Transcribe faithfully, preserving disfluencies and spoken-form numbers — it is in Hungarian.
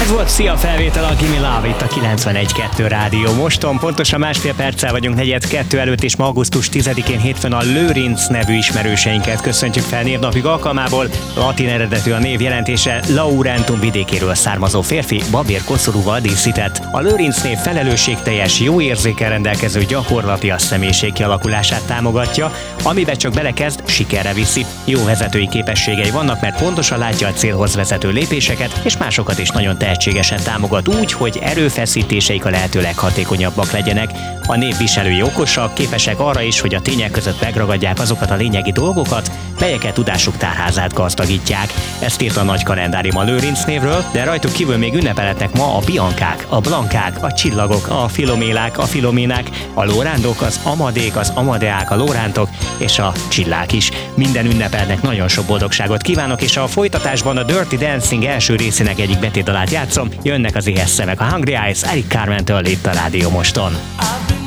Ez volt Szia felvétel, a Gimme Love itt a kilencvenegy kettő Rádió Moston. Pontosan másfél perccel vagyunk negyed kettő előtt, és ma augusztus tizedikén hétfőn a Lőrinc nevű ismerőseinket köszöntjük fel névnapjuk alkalmából. Latin eredetű a név jelentése, Laurentum vidékéről származó férfi babér koszorúval díszített. A Lőrinc név felelősségteljes, jó érzékkel rendelkező gyakorlatias személyiség kialakulását támogatja, amiben csak belekezd, sikerre viszi. Jó vezetői képességei vannak, mert pontosan látja a célhoz vezető lépéseket, és másokat is nagyon tehetségesen támogat úgy, hogy erőfeszítéseik a lehető leghatékonyabbak legyenek. A név viselői okosak, képesek arra is, hogy a tények között megragadják azokat a lényegi dolgokat, melyeket tudásuk tárházát gazdagítják. Ezt írt a nagy kalendárium a Lőrinc névről, de rajtuk kívül még ünnepelhetnek ma a Biankák, a Blankák, a Csillagok, a Filomélák, a Filoménák, a Lórándok, az Amadék, az Amadeák, a Lórántok és a Csillák is. Minden ünnepelnek nagyon sok boldogságot kívánok, és a folytatásban a Dirty Dancing első részének egyik betétdalát játszom. Jönnek az éhes szemek, a Hungry Eyes, Eric Carmen-től itt a Rádió Moston.